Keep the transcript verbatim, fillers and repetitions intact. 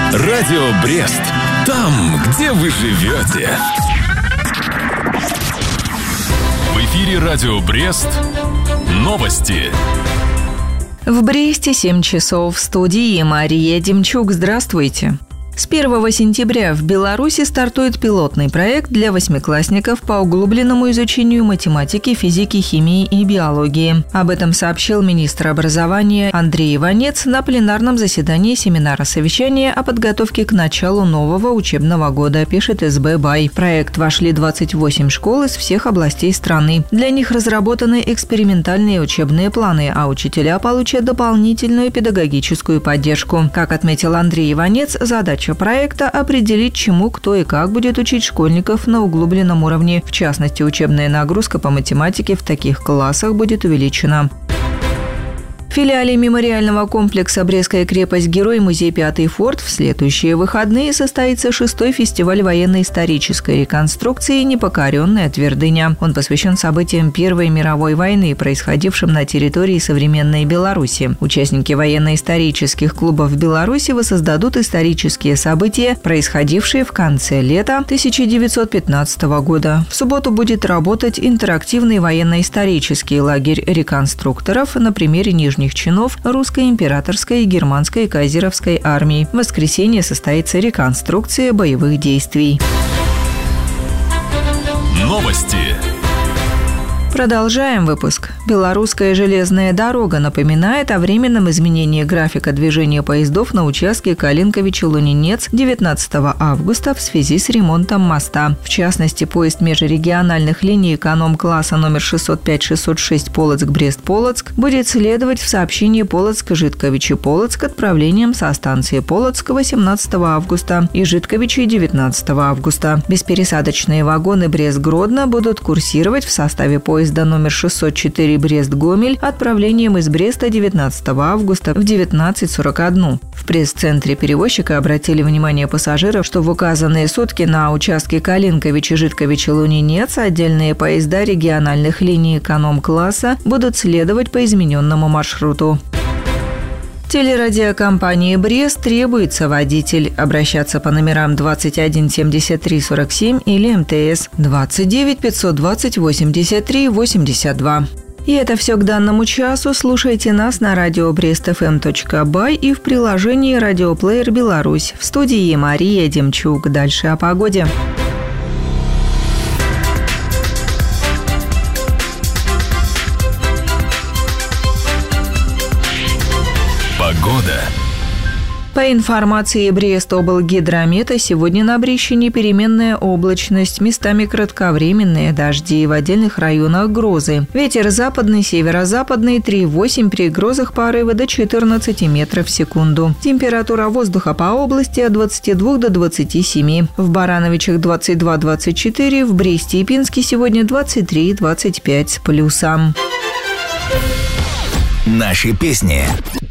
Радио Брест. Там, где вы живете. В эфире Радио Брест. Новости. В Бресте семь часов. В студии Мария Демчук. Здравствуйте. С первого сентября в Беларуси стартует пилотный проект для восьмиклассников по углубленному изучению математики, физики, химии и биологии. Об этом сообщил министр образования Андрей Иванец на пленарном заседании семинара совещания о подготовке к началу нового учебного года, пишет эс бэ бай. В проект вошли двадцать восемь школ из всех областей страны. Для них разработаны экспериментальные учебные планы, а учителя получат дополнительную педагогическую поддержку. Как отметил Андрей Иванец, задача проекта – определить, чему, кто и как будет учить школьников на углубленном уровне. В частности, учебная нагрузка по математике в таких классах будет увеличена. В филиале мемориального комплекса «Брестская крепость. Герой» музей «Пятый форт» в следующие выходные состоится шестой фестиваль военно-исторической реконструкции «Непокоренная твердыня». Он посвящен событиям Первой мировой войны, происходившим на территории современной Беларуси. Участники военно-исторических клубов в Беларуси воссоздадут исторические события, происходившие в конце лета тысяча девятьсот пятнадцатого года. В субботу будет работать интерактивный военно-исторический лагерь реконструкторов на примере нижних чинов русской императорской и германской кайзеровской армии. В воскресенье состоится реконструкция боевых действий. Новости. Продолжаем выпуск. Белорусская железная дорога напоминает о временном изменении графика движения поездов на участке Калинковичи-Лунинец девятнадцатого августа в связи с ремонтом моста. В частности, поезд межрегиональных линий эконом-класса номер шестьсот пять шестьсот шесть Полоцк-Брест-Полоцк будет следовать в сообщении Полоцк-Житковичи-Полоцк отправлением со станции Полоцк восемнадцатого августа и Житковичи девятнадцатого августа. Беспересадочные вагоны Брест-Гродно будут курсировать в составе поезда до номер шестьсот четыре Брест-Гомель отправлением из Бреста девятнадцатого августа в девятнадцать сорок один. В пресс-центре перевозчика обратили внимание пассажиров, что в указанные сутки на участке Калинковичи-Житковичи-Лунинец отдельные поезда региональных линий эконом-класса будут следовать по измененному маршруту. Телерадиокомпании «Брест» требуется водитель. Обращаться по номерам двадцать один семьдесят три сорок семь или эм тэ эс двадцать девять пятьсот двадцать восемьдесят три восемьдесят два. И это все к данному часу. Слушайте нас на радио брест эф эм точка бай и в приложении «Радиоплеер Беларусь». В студии Мария Демчук. Дальше о погоде. Погода. По информации Брест-облгидромета, сегодня на Брещине переменная облачность, местами кратковременные дожди, в отдельных районах грозы. Ветер западный, северо-западный, три восемь, при грозах порывы до четырнадцати метров в секунду. Температура воздуха по области от двадцати двух до двадцати семи. В Барановичах двадцать два двадцать четыре, в Бресте и Пинске сегодня двадцать три двадцать пять с плюсом. Наши песни.